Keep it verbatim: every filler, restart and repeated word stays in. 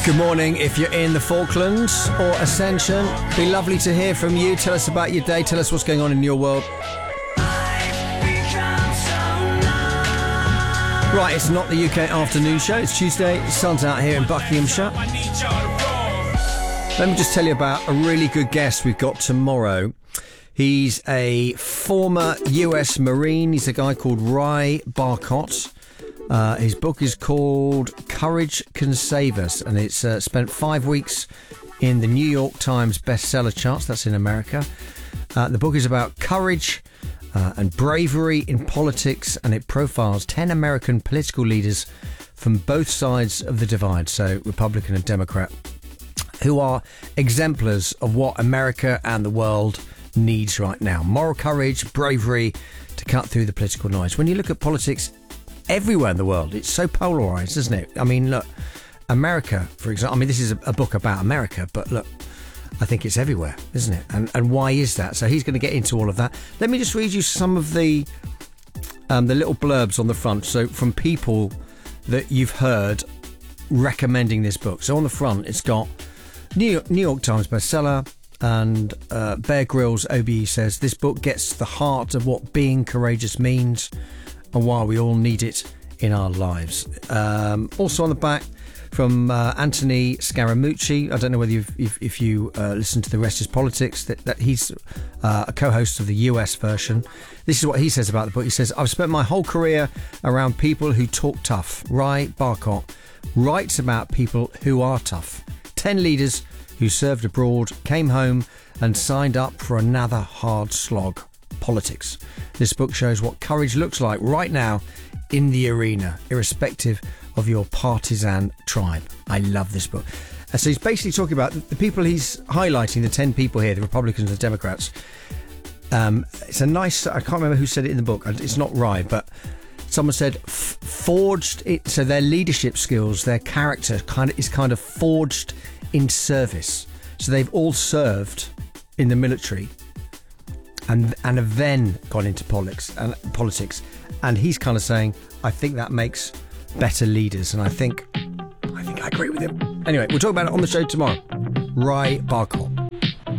Good morning. If you're in the Falklands or Ascension, be lovely to hear from you. Tell us about your day. Tell us what's going on in your world. Right, it's not the U K afternoon show. It's Tuesday. The sun's out here in Buckinghamshire. Let me just tell you about a really good guest we've got tomorrow. He's a former U S Marine. He's a guy called Ry Barkott. Uh, his book is called Courage Can Save Us, and it's uh, spent five weeks in the New York Times bestseller charts. That's in America. Uh, the book is about courage uh, and bravery in politics, and it profiles ten American political leaders from both sides of the divide, so Republican and Democrat, who are exemplars of what America and the world needs right now. Moral courage, bravery to cut through the political noise. When you look at politics everywhere in the world, it's so polarised, isn't it? I mean, look, America, for example, I mean, this is a, a book about America, but look, I think it's everywhere, isn't it? And and why is that? So he's going to get into all of that. Let me just read you some of the um, the little blurbs on the front. So from people that you've heard recommending this book. So on the front, it's got New York, New York Times bestseller, and uh, Bear Grylls O B E says this book gets to the heart of what being courageous means and why we all need it in our lives. Um, also on the back from uh, Anthony Scaramucci. I don't know whether you've, if, if you uh, listen to The Rest is Politics, that, that he's uh, a co-host of the U S version. This is what he says about the book. He says, I've spent my whole career around people who talk tough. Ry Barkott writes about people who are tough. Ten leaders who served abroad, came home and signed up for another hard slog. Politics. This book shows what courage looks like right now in the arena, irrespective of your partisan tribe. I love this book. And so he's basically talking about the people he's highlighting, the ten people here, the Republicans and the Democrats. Um, it's a nice, I can't remember who said it in the book. It's not right, but someone said f- forged it. So their leadership skills, their character kind of is kind of forged in service. So they've all served in the military and and have then gone into politics and politics. And he's kind of saying, I think that makes better leaders. And I think I think I agree with him. Anyway, we'll talk about it on the show tomorrow. Ry Barkott.